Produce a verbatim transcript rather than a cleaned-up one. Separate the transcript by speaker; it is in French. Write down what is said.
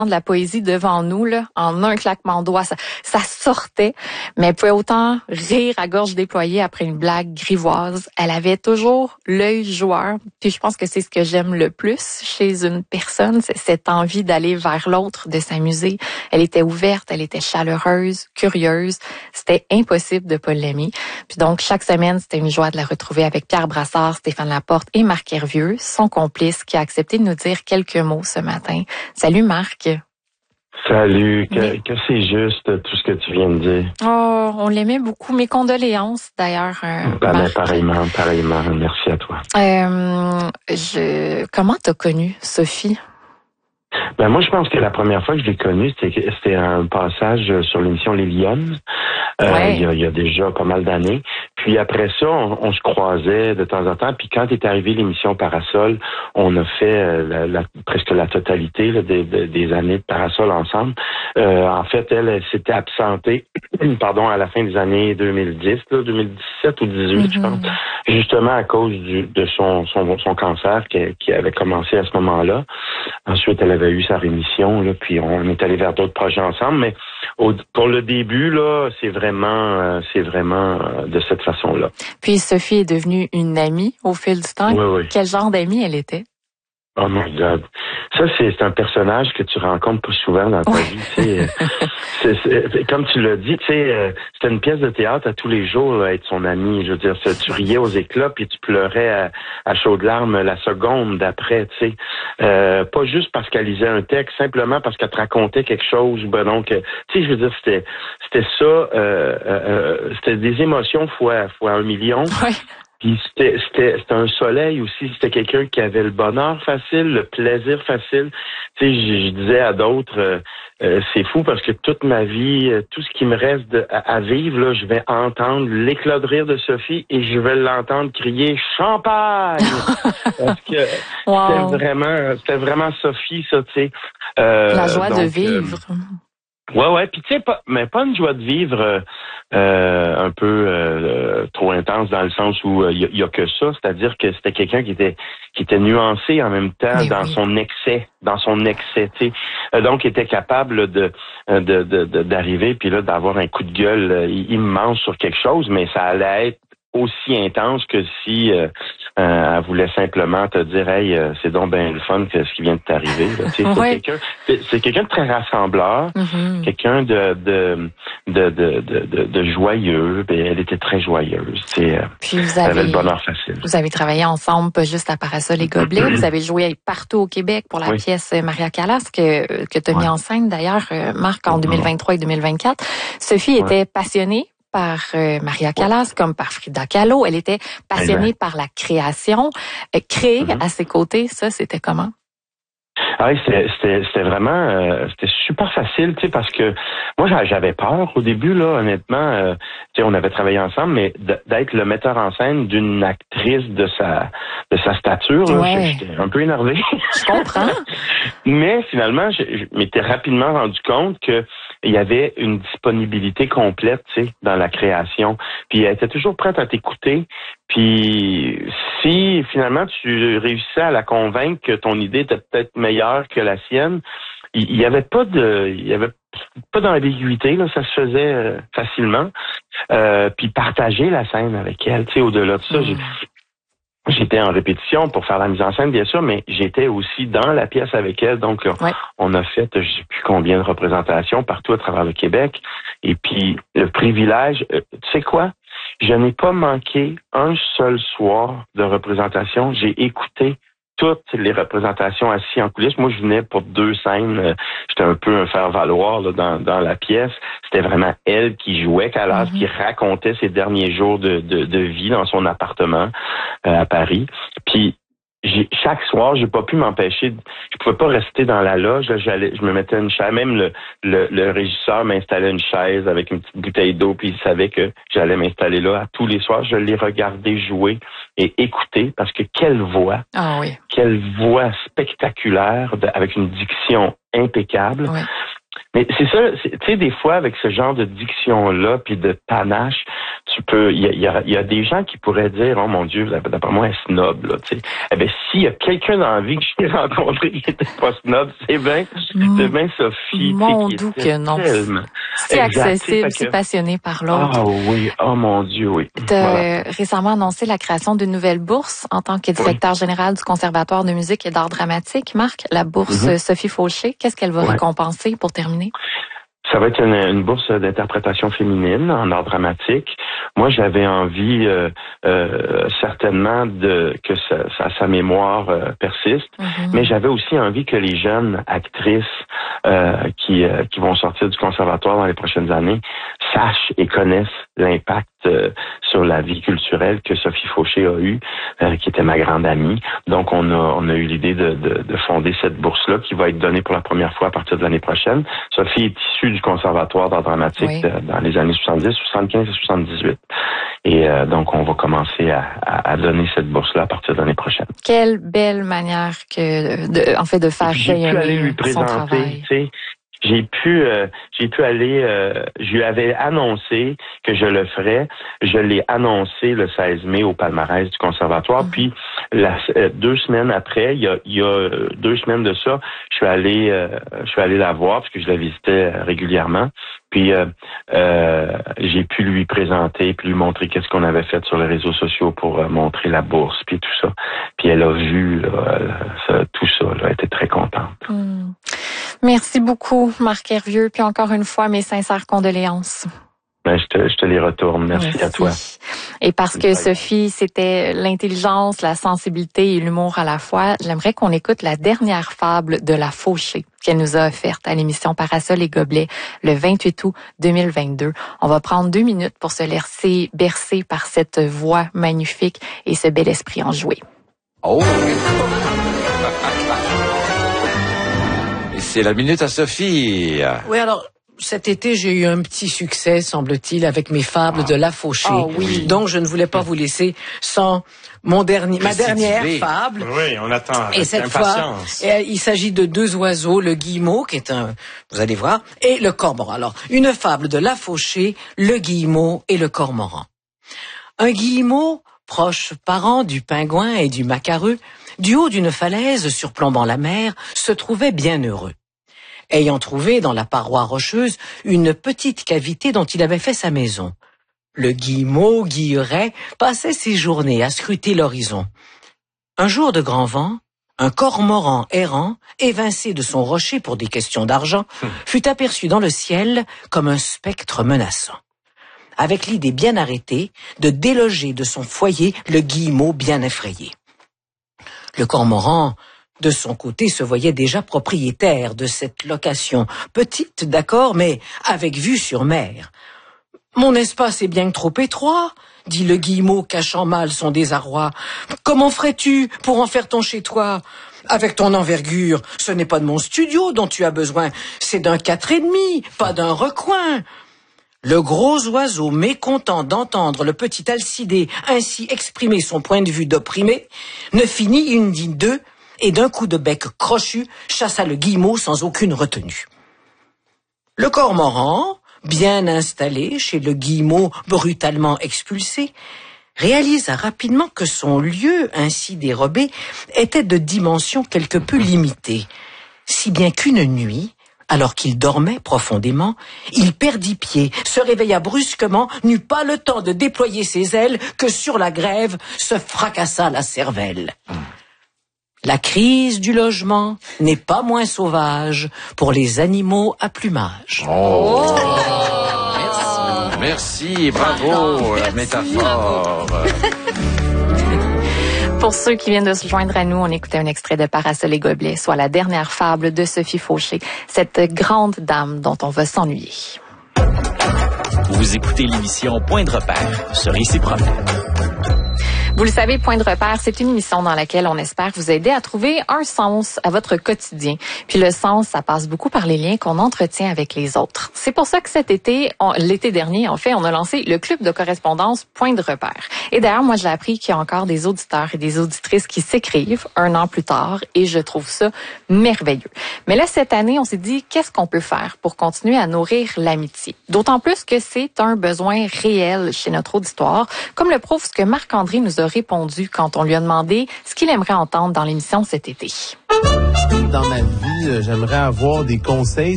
Speaker 1: de la poésie devant nous, là, en un claquement de doigts, ça, ça sortait, mais elle pouvait autant rire à gorge déployée après une blague grivoise. Elle avait toujours l'œil joueur, puis je pense que c'est ce que j'aime le plus chez une personne, c'est cette envie d'aller vers l'autre, de s'amuser. Elle était ouverte, elle était chaleureuse, curieuse, c'était impossible de pas l'aimer. Puis donc, chaque semaine, c'était une joie de la retrouver avec Pierre Brassard, Stéphane Laporte et Marc Hervieux, son complice, qui a accepté de nous dire quelques mots ce matin. Salut Marc.
Speaker 2: Salut, que, Mais... que c'est juste tout ce que tu viens de dire.
Speaker 1: Oh, on l'aimait beaucoup. Mes condoléances d'ailleurs. Euh,
Speaker 2: ben, ben, pareillement, pareillement. Merci à toi.
Speaker 1: Euh, je... Comment t'as connu Sophie?
Speaker 2: Ben moi, je pense que la première fois que je l'ai connue, c'était, c'était un passage sur l'émission Les Lyonnes. Euh, ouais. il, y a, il y a déjà pas mal d'années. Puis après ça, on, on se croisait de temps en temps. Puis quand est arrivée l'émission Parasol, on a fait la, la, presque la totalité là, des, des années de Parasol ensemble. Euh, en fait, elle, elle s'était absentée pardon, à la fin des années deux mille dix, là, deux mille dix-sept ou dix-huit, mm-hmm. je pense, justement à cause du, de son, son, son cancer qui, qui avait commencé à ce moment-là. Ensuite, elle avait eu sa rémission, là, puis on est allé vers d'autres projets ensemble. Mais au, pour le début, là, c'est vraiment, euh, c'est vraiment euh, de cette façon-là.
Speaker 1: Puis Sophie est devenue une amie au fil du temps.
Speaker 2: Oui, oui.
Speaker 1: Quel genre d'amie elle était?
Speaker 2: Oh mon God. Ça, c'est, c'est un personnage que tu rencontres pas souvent dans ta oui. vie. Tu sais, c'est, c'est, comme tu l'as dit, tu sais, c'était une pièce de théâtre à tous les jours, là, être son ami. Je veux dire, tu riais aux éclats puis tu pleurais à, à chaudes larmes la seconde d'après, tu sais. Euh, pas juste parce qu'elle lisait un texte, simplement parce qu'elle te racontait quelque chose. Ben donc, tu sais, je veux dire, c'était, c'était ça, euh, euh, c'était des émotions fois, fois un million.
Speaker 1: Oui.
Speaker 2: Puis c'était, c'était, c'était un soleil aussi. C'était quelqu'un qui avait le bonheur facile, le plaisir facile. Tu sais, je, je disais à d'autres, euh, euh, c'est fou parce que toute ma vie, euh, tout ce qui me reste de, à, à vivre, là, je vais entendre l'éclat de rire de Sophie et je vais l'entendre crier champagne. Parce que wow. c'était vraiment, c'était vraiment Sophie, ça, tu sais.
Speaker 1: Euh, La joie donc, de vivre. Euh,
Speaker 2: Ouais, ouais, puis tu sais, pas, mais pas une joie de vivre euh, un peu euh, trop intense dans le sens où il euh, y, y a que ça, c'est-à-dire que c'était quelqu'un qui était qui était nuancé en même temps mais dans oui. son excès, dans son excès, tu sais, euh, donc était capable de, de, de, de d'arriver puis là d'avoir un coup de gueule euh, immense sur quelque chose, mais ça allait être aussi intense que si euh, euh, elle voulait simplement te dire hey euh, c'est donc ben le fun que ce qui vient de t'arriver là. Tu sais, c'est ouais. quelqu'un c'est, c'est quelqu'un de très rassembleur, mm-hmm. quelqu'un de de de de de, de, de joyeux, ben elle était très joyeuse, tu sais.
Speaker 1: Puis vous avez,
Speaker 2: elle avait le bonheur facile.
Speaker 1: Vous avez travaillé ensemble pas juste à Parasol et Gobelets, mm-hmm. vous avez joué partout au Québec pour la oui. pièce Maria Callas que que tu as ouais. mis en scène d'ailleurs Marc en mm-hmm. deux mille vingt-trois et deux mille vingt-quatre. Sophie ouais. était passionnée par euh, Maria Callas, ouais. comme par Frida Kahlo. Elle était passionnée exact. Par la création. Euh, créer mm-hmm. à ses côtés, ça, c'était comment?
Speaker 2: Ah oui, c'était, c'était, c'était vraiment, euh, c'était super facile, tu sais, parce que moi, j'avais peur au début, là, honnêtement. Euh, tu sais, on avait travaillé ensemble, mais d'être le metteur en scène d'une actrice de sa, de sa stature, là, ouais. j'étais un peu énervé.
Speaker 1: Je comprends.
Speaker 2: Mais finalement, je, je m'étais rapidement rendu compte que il y avait une disponibilité complète, tu sais, dans la création. Puis elle était toujours prête à t'écouter. Puis si finalement tu réussissais à la convaincre que ton idée était peut-être meilleure que la sienne, il y avait pas de, il y avait pas d'ambiguïté là, ça se faisait euh, facilement. Euh, puis partager la scène avec elle, tu sais, au-delà de ça, mmh. j'ai J'étais en répétition pour faire la mise en scène, bien sûr, mais j'étais aussi dans la pièce avec elle. Donc, ouais. on a fait, je sais plus combien de représentations partout à travers le Québec. Et puis, le privilège, euh, tu sais quoi? Je n'ai pas manqué un seul soir de représentation. J'ai écouté toutes les représentations assis en coulisses. Moi, je venais pour deux scènes. J'étais un peu un faire-valoir là, dans, dans la pièce. C'était vraiment elle qui jouait, Callas, mm-hmm. qui racontait ses derniers jours de, de, de vie dans son appartement euh, à Paris. Puis, j'ai, chaque soir, j'ai pas pu m'empêcher. De, je pouvais pas rester dans la loge. Là, j'allais, je me mettais une chaise. Même le, le, le régisseur m'installait une chaise avec une petite bouteille d'eau, puis il savait que j'allais m'installer là. À tous les soirs, je l'ai regardé jouer et écouter parce que quelle voix,
Speaker 1: ah oui.
Speaker 2: quelle voix spectaculaire de, avec une diction impeccable.
Speaker 1: Oui.
Speaker 2: Mais c'est ça, tu sais, des fois, avec ce genre de diction-là, puis de panache, tu peux, il y a, y, a, y a des gens qui pourraient dire, oh mon Dieu, d'après moi, elle est snob, là, tu sais. Eh bien, s'il y a quelqu'un dans la vie que j'ai rencontré qui était pas snob, c'est bien, mmh. c'est bien Sophie.
Speaker 1: Mon doux que non.
Speaker 2: Tellement...
Speaker 1: C'est accessible, c'est que... passionné par l'autre.
Speaker 2: Oh oui, oh mon Dieu, oui.
Speaker 1: Tu as voilà. récemment annoncé la création d'une nouvelle bourse en tant que directeur oui. général du Conservatoire de musique et d'art dramatique. Marc, la bourse mmh. Sophie Fauché, qu'est-ce qu'elle va ouais. récompenser pour terminer?
Speaker 2: Ça va être une, une bourse d'interprétation féminine en art dramatique. Moi, j'avais envie euh, euh, certainement de que sa, sa, sa mémoire euh, persiste, mm-hmm. mais j'avais aussi envie que les jeunes actrices euh, qui euh, qui vont sortir du conservatoire dans les prochaines années sachent et connaissent l'impact euh, sur la vie culturelle que Sophie Fauché a eu, euh, qui était ma grande amie. Donc, on a on a eu l'idée de, de, de fonder cette bourse-là qui va être donnée pour la première fois à partir de l'année prochaine. Sophie est issue du Conservatoire d'art dramatique oui. de, dans les années soixante-dix, soixante-quinze et soixante-dix-huit. Et euh, donc, on va commencer à, à, à donner cette bourse-là à partir de l'année prochaine.
Speaker 1: Quelle belle manière que, de, en fait, de faire rayonner son travail.
Speaker 2: Tu sais, j'ai pu euh, j'ai pu aller euh, je lui avais annoncé que je le ferais. Je l'ai annoncé le seize mai au palmarès du conservatoire. Mm-hmm. Puis la, euh, deux semaines après, il y a, il y a deux semaines de ça, je suis allé euh, je suis allé la voir parce que je la visitais régulièrement. Puis euh, euh, j'ai pu lui présenter, puis lui montrer qu'est-ce qu'on avait fait sur les réseaux sociaux pour euh, montrer la bourse, puis tout ça. Puis elle a vu là, ça, tout ça, là, elle était très contente.
Speaker 1: Mm. Merci beaucoup, Marc Hervieux. Puis encore une fois, mes sincères condoléances.
Speaker 2: Ben, je te, je te les retourne. Merci, Merci. à toi.
Speaker 1: Et parce que Sophie, c'était l'intelligence, la sensibilité et l'humour à la fois, j'aimerais qu'on écoute la dernière fable de la Fauchée qu'elle nous a offerte à l'émission Parasol et Gobelets le vingt-huit août deux mille vingt-deux. On va prendre deux minutes pour se laisser bercer par cette voix magnifique et ce bel esprit enjoué.
Speaker 3: Oh! C'est la minute à Sophie.
Speaker 4: Oui, alors, cet été, j'ai eu un petit succès, semble-t-il, avec mes fables de la Fauchée.
Speaker 1: Oh, oui.
Speaker 4: Donc, je ne voulais pas vous laisser sans mon dernier, ma dernière fable.
Speaker 5: Oui, on attend avec
Speaker 4: et cette
Speaker 5: impatience.
Speaker 4: Fois, il s'agit de deux oiseaux, le guillemot, qui est un, vous allez voir, et le cormoran. Alors, une fable de la Fauchée, le guillemot et le cormoran. Un guillemot, proche parent du pingouin et du macareux, du haut d'une falaise surplombant la mer, se trouvait bien heureux. Ayant trouvé dans la paroi rocheuse une petite cavité dont il avait fait sa maison. Le guillemot, guilleret, passait ses journées à scruter l'horizon. Un jour de grand vent, un cormoran errant, évincé de son rocher pour des questions d'argent, fut aperçu dans le ciel comme un spectre menaçant. Avec l'idée bien arrêtée de déloger de son foyer le guillemot bien effrayé. Le cormoran, de son côté, se voyait déjà propriétaire de cette location, petite, d'accord, mais avec vue sur mer. « Mon espace est bien que trop étroit, » dit le guillemot, cachant mal son désarroi. « Comment ferais-tu pour en faire ton chez-toi ? Avec ton envergure, ce n'est pas de mon studio dont tu as besoin, c'est d'un quatre et demi, pas d'un recoin. » Le gros oiseau, mécontent d'entendre le petit Alcidé ainsi exprimer son point de vue d'opprimé, ne fit ni une ni deux, et d'un coup de bec crochu, chassa le guillemot sans aucune retenue. Le cormoran, bien installé chez le guillemot brutalement expulsé, réalisa rapidement que son lieu ainsi dérobé était de dimension quelque peu limitée, si bien qu'une nuit, alors qu'il dormait profondément, il perdit pied, se réveilla brusquement, n'eut pas le temps de déployer ses ailes que sur la grève se fracassa la cervelle. La crise du logement n'est pas moins sauvage pour les animaux à plumage.
Speaker 3: Oh, oh merci, merci, bravo, ah, la métaphore.
Speaker 1: Pour ceux qui viennent de se joindre à nous, on écoutait un extrait de Parasol et Gobelets, soit la dernière fable de Sophie Fauché, cette grande dame dont on va s'ennuyer.
Speaker 6: Vous écoutez l'émission Point de repère sur Ici Promenade.
Speaker 1: Vous le savez, Point de repère, c'est une émission dans laquelle on espère vous aider à trouver un sens à votre quotidien. Puis le sens, ça passe beaucoup par les liens qu'on entretient avec les autres. C'est pour ça que cet été, on, l'été dernier, en fait, on a lancé le club de correspondance Point de repère. Et d'ailleurs, moi, j'ai appris qu'il y a encore des auditeurs et des auditrices qui s'écrivent un an plus tard et je trouve ça merveilleux. Mais là, cette année, on s'est dit, qu'est-ce qu'on peut faire pour continuer à nourrir l'amitié? D'autant plus que c'est un besoin réel chez notre auditoire, comme le prouve ce que Marc-André nous a répondu quand on lui a demandé ce qu'il aimerait entendre dans l'émission cet été.
Speaker 5: Dans ma vie, j'aimerais avoir des conseils